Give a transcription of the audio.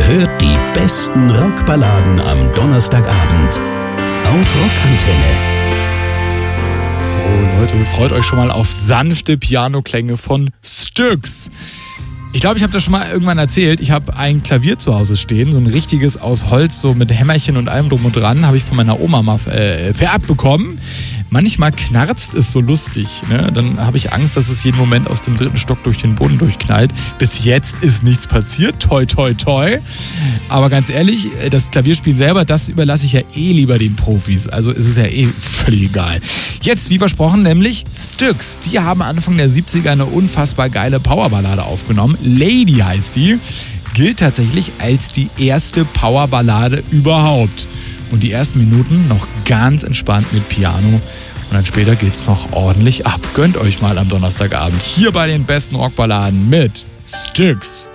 hört die besten Rockballaden am Donnerstagabend auf Rockantenne. Oh Leute, freut euch schon mal auf sanfte Pianoklänge von Styx. Ich glaube, ich habe das schon mal irgendwann erzählt. Ich habe ein Klavier zu Hause stehen, so ein richtiges aus Holz, so mit Hämmerchen und allem drum und dran, habe ich von meiner Oma mal vererbt bekommen. Manchmal knarzt es so lustig, ne? Dann habe ich Angst, dass es jeden Moment aus dem 3. Stock durch den Boden durchknallt. Bis jetzt ist nichts passiert, toi toi toi. Aber ganz ehrlich, das Klavierspielen selber, das überlasse ich ja eh lieber den Profis. Also ist es ja eh völlig egal. Jetzt, wie versprochen, nämlich Styx. Die haben Anfang der 70er eine unfassbar geile Powerballade aufgenommen. Lady heißt die. Gilt tatsächlich als die erste Powerballade überhaupt. Und die ersten Minuten noch ganz entspannt mit Piano. Und dann später geht's noch ordentlich ab. Gönnt euch mal am Donnerstagabend hier bei den besten Rockballaden mit Styx.